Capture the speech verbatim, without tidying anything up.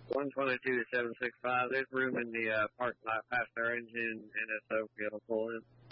one twenty-two to seven sixty-five. There's room in the uh, parking lot past our engine and S O field. Pull in.